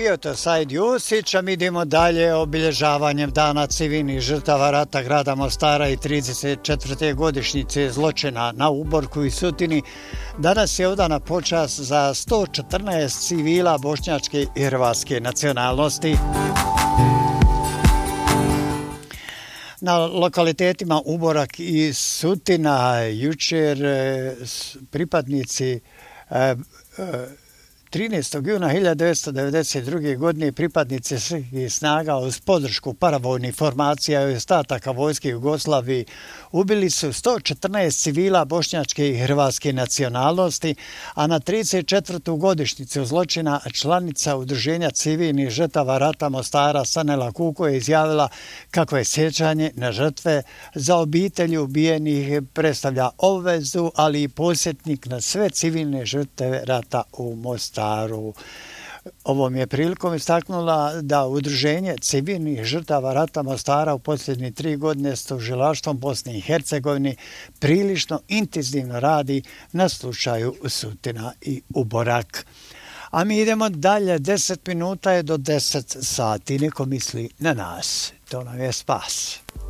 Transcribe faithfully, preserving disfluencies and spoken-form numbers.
bio to Said Jusić, a mi idemo dalje obilježavanjem Dana civilnih žrtava rata grada Mostara i trideset četvrte godišnjice zločina na Uborku i Sutini. Danas je odana počast za sto četrnaest civila bošnjačke i hrvatske nacionalnosti. Na lokalitetima Uborak i Sutina jučer pripadnici trinaestog juna hiljadu devetsto devedeset druge. godine pripadnici srpskih snaga uz podršku paravojnih formacija i ostataka vojske Jugoslavije ubili su sto četrnaest civila bošnjačke i hrvatske nacionalnosti, a na trideset četvrtu godišnjicu zločina članica Udruženja civilnih žrtava rata Mostara Sanela Kuko je izjavila kako je sjećanje na žrtve za obitelji ubijenih predstavlja obvezu, ali i podsjetnik na sve civilne žrtve rata u Mostaru. Ovom je prilikom istaknula da Udruženje civilnih žrtava rata Mostara u posljednje tri godine s tužilaštvom Bosne i Hercegovine prilično intenzivno radi na slučaju Sutina i Uborak. A mi idemo dalje, deset minuta je do deset sati, neko misli na nas, to nam je spas.